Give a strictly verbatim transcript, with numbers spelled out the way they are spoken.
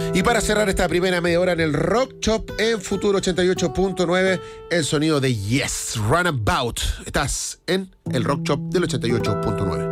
Y para cerrar esta primera media hora en el Rock Shop en Futuro ochenta y ocho punto nueve, el sonido de Yes, Runabout. Estás en el Rock Shop del ochenta y ocho punto nueve.